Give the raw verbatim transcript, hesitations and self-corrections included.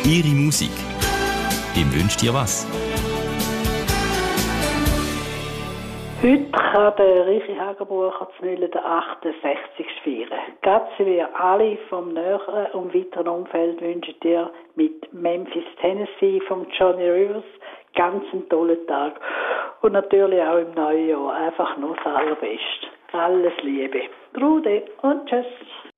Ihre Musik. Wem wünscht ihr was? Heute kann der Richie Hagenbucher zu Mühlen den achtundsechzigsten feiern. Ganz wir alle vom näheren und weiteren Umfeld wünschen dir mit Memphis, Tennessee vom Johnny Rivers ganz einen tollen Tag. Und natürlich auch im neuen Jahr einfach nur das Allerbeste. Alles Liebe. Trude und tschüss.